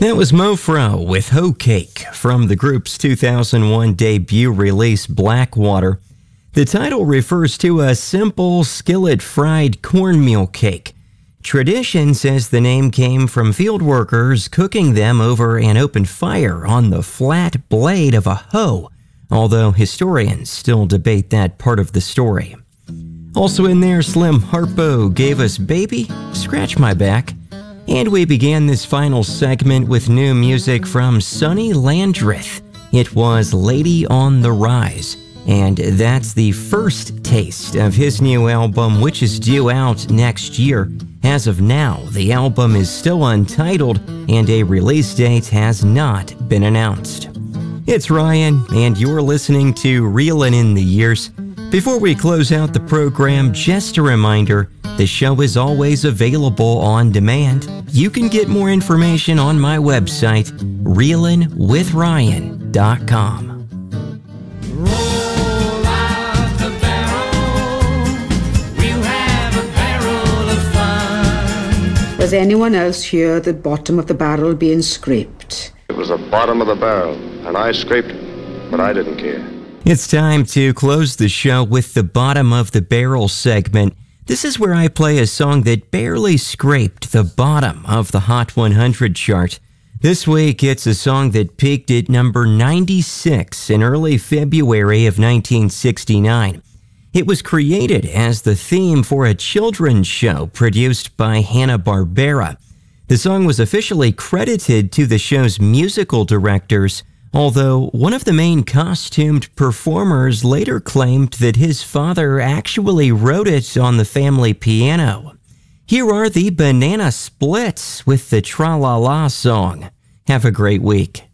That was Mofro with Hoe Cake from the group's 2001 debut release Blackwater. The title refers to a simple skillet-fried cornmeal cake. Tradition says the name came from field workers cooking them over an open fire on the flat blade of a hoe, although historians still debate that part of the story. Also in there, Slim Harpo gave us Baby, Scratch My Back. And we began this final segment with new music from Sonny Landreth. It was Lady on the Rise, and that's the first taste of his new album, which is due out next year. As of now, the album is still untitled, and a release date has not been announced. It's Ryan, and you're listening to Reelin' in the Years. Before we close out the program, just a reminder, the show is always available on demand. You can get more information on my website, reelinwithryan.com. Roll out the barrel, we'll have a barrel of fun. Does anyone else hear the bottom of the barrel being scraped? It was the bottom of the barrel, and I scraped it, but I didn't care. It's time to close the show with the bottom of the barrel segment. This is where I play a song that barely scraped the bottom of the Hot 100 chart. This week, it's a song that peaked at number 96 in early February of 1969. It was created as the theme for a children's show produced by Hanna-Barbera. The song was officially credited to the show's musical directors, although one of the main costumed performers later claimed that his father actually wrote it on the family piano. Here are the Banana Splits with the Tra-La-La song. Have a great week.